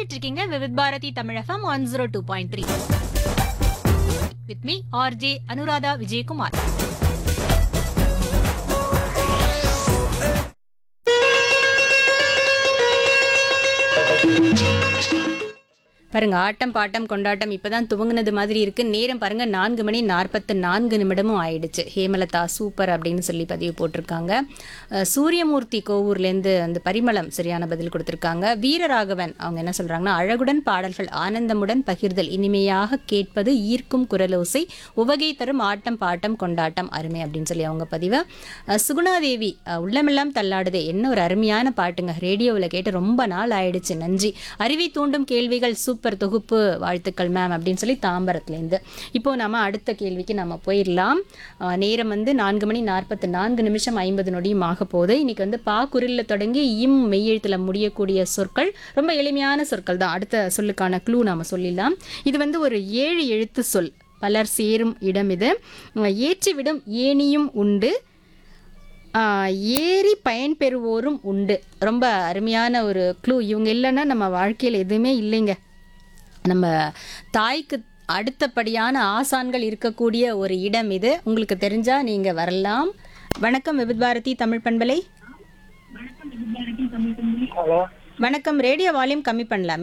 கேட்டுட்டு இருக்கீங்க Vividh Bharathi Tamil FM 102.3 with me RJ Anuradha Vijayakumar. பாருங்க, ஆட்டம் பாட்டம் கொண்டாட்டம் இப்பதான் துவங்கினது மாதிரி இருக்கு. நேரம் பாருங்க 4:44 ஆயிடுச்சு. ஹேமலதா சூப்பர் அப்படின்னு சொல்லி பதிவு போட்டிருக்காங்க. சூரியமூர்த்தி கோவூர்லேருந்து அந்த பரிமளம் சரியான பதில் கொடுத்துருக்காங்க. வீரராகவன் அவங்க என்ன சொல்றாங்கன்னா, அழகுடன் பாடல்கள், ஆனந்தமுடன் பகிர்தல், இனிமையாக கேட்பது, ஈர்க்கும் குரலோசை, உவகை தரும் ஆட்டம் பாட்டம் கொண்டாட்டம் அருமை அப்படின்னு சொல்லி அவங்க பதிவு. சுகுணாதேவி உள்ளமெல்லாம் தள்ளாடுதே, என்ன ஒரு அருமையான பாட்டுங்க, ரேடியோவில் கேட்டு ரொம்ப நாள் ஆயிடுச்சு, நன்றி. அறிவை தூண்டும் கேள்விகள் சூப்பர் தொகுப்பு, வாழ்த்துக்கள் மேம் அப்படின்னு சொல்லி தாம்பரத்துலேருந்து. இப்போ நம்ம அடுத்த கேள்விக்கு நம்ம போயிடலாம். நேரம் 4:44 50 ஆக போகுது. இன்னைக்கு பா குரில்ல தொடங்கி இம் மெய்யெழுத்துல முடியக்கூடிய சொற்கள், ரொம்ப எளிமையான சொற்கள் தான். அடுத்த சொல்லுக்கான க்ளூ நாம சொல்லிடலாம். இது ஒரு 7 எழுத்து சொல், பலர் சேரும் இடம் இது. ஏற்றிவிடும் ஏனியும் உண்டு, ஏறி பயன்பெறுவோரும் உண்டு. ரொம்ப அருமையான ஒரு க்ளூ. இவங்க இல்லைன்னா நம்ம வாழ்க்கையில் எதுவுமே இல்லைங்க. நம்ம தாய்க்கு அடுத்தபடியான ஆசான்கள் இருக்கக்கூடிய ஒரு இடம் இது. உங்களுக்கு தெரிஞ்சா நீங்க வரலாம். வணக்கம் விவித் பாரதி தமிழ் பண்பலை. வணக்கம், ரேடியோ வால்யூம் கம்மி பண்ணலாம்.